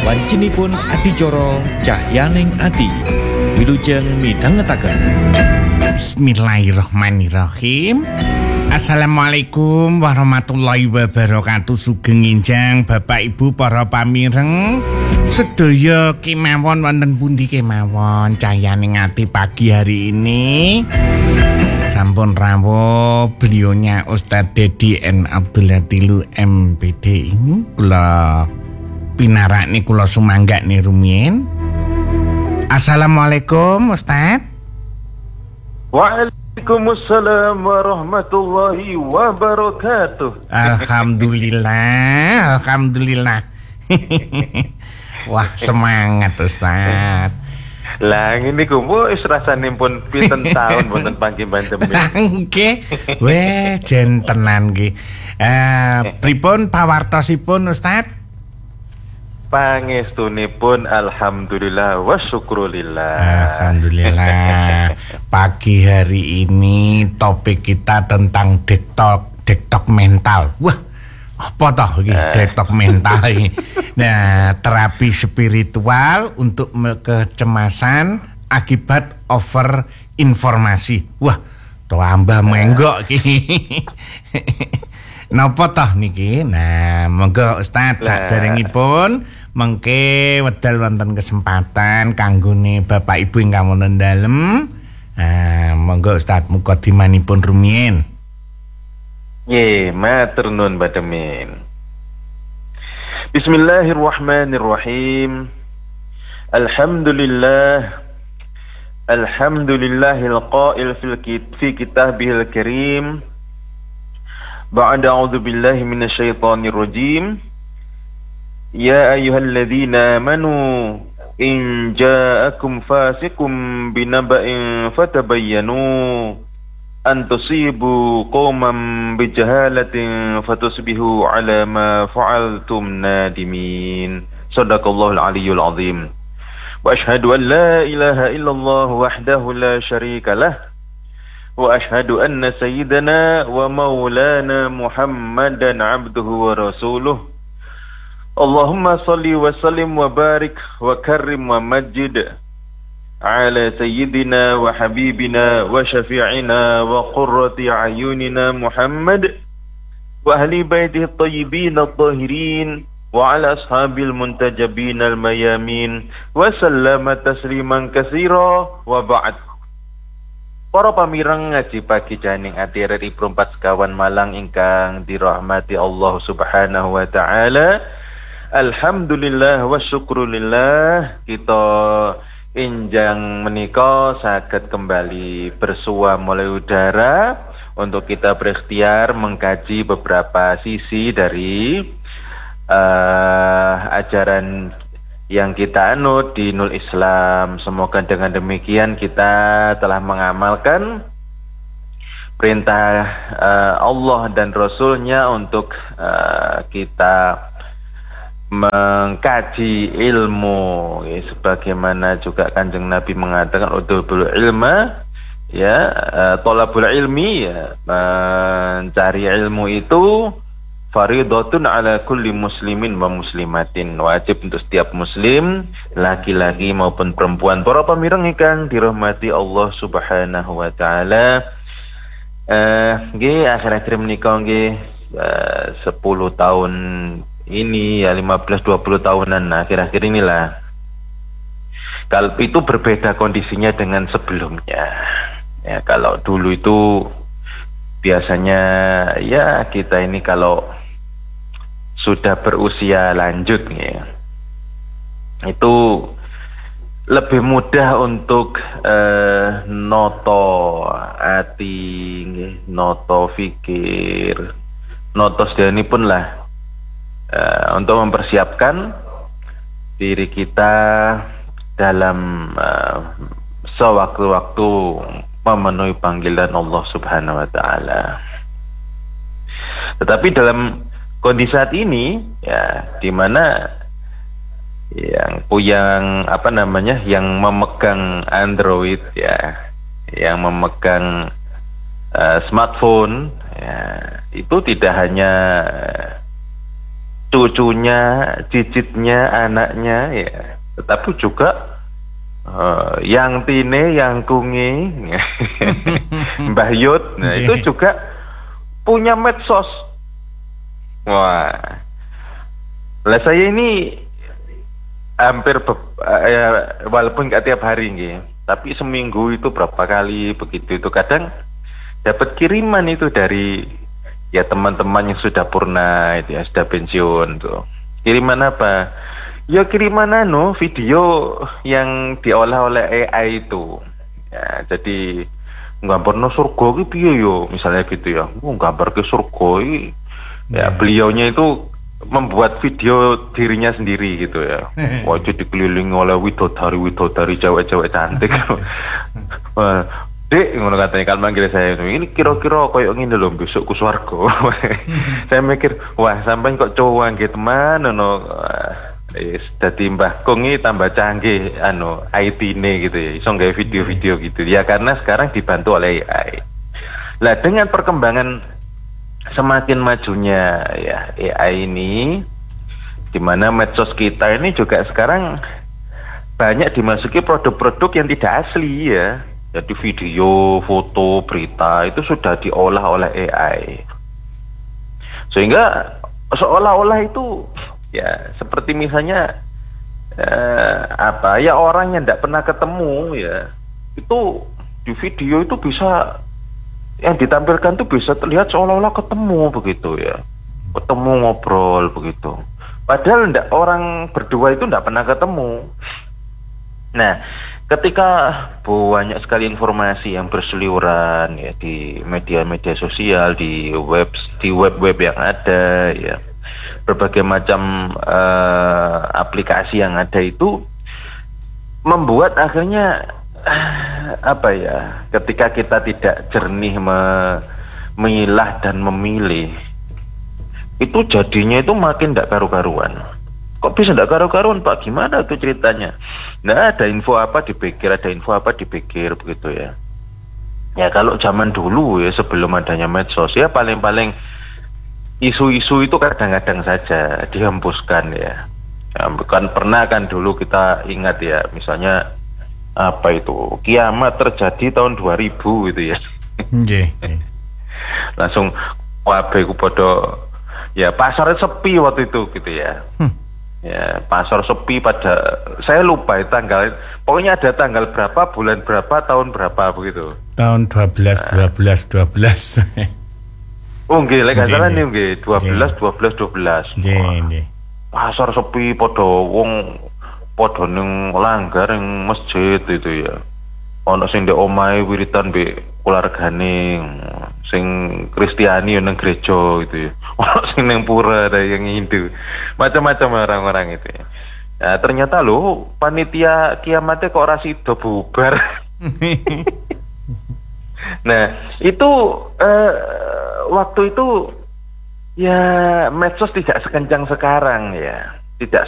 Wancinipun adicara cahyaning ati. Wilujeng midhangetaken. Bismillahirrahmanirrahim. Assalamualaikum warahmatullahi wabarakatuh. Sugeng enjang Bapak Ibu para pamireng sedaya kemawon wonten pundi kemawon cahyaning ati pagi hari ini. Sampun rawuh beliaunya Ustadz Dedi N. Abdul Latilu MPD ini kula pinarakne kula sumanggakne rumiyin. Assalamualaikum Ustadz. Waalaikumsalam warahmatullahi wabarakatuh. Alhamdulillah, alhamdulillah. Wah, semangat Ustadz. Lah ngene kumu wis rasane pun pinten taun wonten panggihan temen. Nggih. Weh, jen tenan nggih. Pripun pawartosipun Ustadz? Pangestunipun alhamdulillah wa syukrulillah. Alhamdulillah. Pagi hari ini topik kita tentang detox mental. Wah, apa toh iki detox mental iki? Nah, terapi spiritual untuk kecemasan akibat over informasi. Wah, toh ambah menggok iki. Napa toh niki? Nah, monggo Ustadz saderengipun mengke wedal wonten kesempatan kanggone Bapak Ibu ingkang wonten dalem. Monggo Ustadz mukadimanipun rumiyin. Ye, matur nuwun bademin. Bismillahirrahmanirrahim. Alhamdulillah. Alhamdulillahil qail fi kitabihil karim. Ba'da a'udzu billahi minasyaitonir rajim. Ya ayyuhalladzina amanu in ja'akum fasiqun binaba'in fatabayyanu an tusibu qauman bijahalatin fatusbihu ala ma fa'altum nadimin. Shadaqallahul aliyyul azim. Wa asyhadu an la ilaha illallah wahdahu la syarika lah. Wa asyhadu anna sayyidana wa maulana Muhammadan abduhu wa rasuluh. Allahumma salli wa sallim wa barik wa karrim wa majid ala sayyidina wa habibina wa syafi'ina wa qurrati ayunina Muhammad wa ahli baitihi at-tayyibin at-tahirin wa ala ashabil muntajabin al-mayamin wa sallama tasliman katsira wa ba'd. Para pamireng ngaji pagi janing ati RRI Perumpat Sekawan Malang ingkang dirahmati Allah Subhanahu wa taala. Alhamdulillah wa syukrulillah, kita enjang menika saged kembali bersua mulai udara untuk kita berikhtiar mengkaji beberapa sisi dari ajaran yang kita anut di Nul Islam. Semoga dengan demikian kita telah mengamalkan perintah Allah dan Rasulnya untuk kita mengkaji ilmu, ya, sebagaimana juga Kanjeng Nabi mengatakan udhulul ilma, ya, thalabul ilmi, ya, mencari ilmu itu faridatun ala kulli muslimin wa muslimatin, wajib untuk setiap muslim laki-laki maupun perempuan. Para pamireng ingkang dirahmati Allah Subhanahu wa taala, nggih akhir-akhir menika nggih 10 tahun ini, ya 15-20 tahunan, nah akhir-akhir inilah kalau itu berbeda kondisinya dengan sebelumnya. Ya, kalau dulu itu biasanya ya kita ini kalau sudah berusia lanjut, ya, itu lebih mudah untuk noto ati, noto fikir, noto sedaya pun lah, untuk mempersiapkan diri kita dalam sewaktu-waktu memenuhi panggilan Allah Subhanahu wa taala. Tetapi dalam kondisi saat ini, ya, di mana yang memegang Android, ya, yang memegang smartphone, ya, itu tidak hanya cucunya, cicitnya, anaknya ya, tetapi juga yang tine, yang kungi, Mbah Yud, nah itu juga punya medsos. Wah, lah saya ini hampir walaupun nggak tiap hari nggih, tapi seminggu itu berapa kali begitu itu kadang dapat kiriman itu dari ya teman-teman yang sudah purna itu ya, sudah pensiun tuh. Kiriman apa? Ya kiriman video yang diolah oleh AI itu. Ya, jadi gambarnya surga iki piye yo misalnya gitu ya. Gambar ke surga iki ya beliaunya itu membuat video dirinya sendiri gitu ya. Wah, itu dikelilingi oleh widodari cewek-cewek cantik. Dek, ngono katanya kalau manggil saya ini kira-kira koyo ngene lho besok ku swarga. Saya mikir, wah sampean kok cowok nggih teman ngono. Dadi Mbah Kong iki tambah canggih IT-ne gitu ya. Iso gawe video-video gitu. Ya karena sekarang dibantu oleh AI. Lah dengan perkembangan semakin majunya ya AI ini, di mana medsos kita ini juga sekarang banyak dimasuki produk-produk yang tidak asli ya. Jadi video, foto, berita itu sudah diolah oleh AI. Sehingga seolah-olah itu ya seperti misalnya orang yang tidak pernah ketemu ya, itu di video itu bisa yang ditampilkan tuh bisa terlihat seolah-olah ketemu begitu ya, ketemu ngobrol begitu. Padahal orang berdua itu tidak pernah ketemu. Nah, ketika banyak sekali informasi yang berseliweran ya di media-media sosial, di web yang ada ya, berbagai macam aplikasi yang ada itu membuat akhirnya ketika kita tidak jernih memilah dan memilih, itu jadinya itu makin tidak karu-karuan. Kok bisa tidak karu-karuan Pak? Gimana tuh ceritanya? Nah, ada info apa dipikir, begitu ya. Ya kalau zaman dulu ya sebelum adanya medsos ya paling-paling isu-isu itu kadang-kadang saja dihembuskan ya. Bukan pernah kan dulu kita ingat ya, misalnya kiamat terjadi tahun 2000 gitu ya. Langsung wabe ku podo ya, pasarnya sepi waktu itu gitu ya. Ya, pasar sepi saya lupa tanggal, pokoknya ada tanggal berapa, bulan berapa, tahun berapa begitu. Tahun 12. Oh nggih, lek gak salah nggih 12. Pasar sepi padha ning langgar ning masjid itu ya. Ono sing ndek omahe wiritan mbek keluargane, sing Kristiani nang gereja gitu ya. Ono sing nang pura, ada yang Hindu. Macam-macam orang-orang itu ya. Nah, ternyata loh panitia kiamatnya kok ora sida bubar. Nah, itu waktu itu ya medsos tidak sekencang sekarang ya. Tidak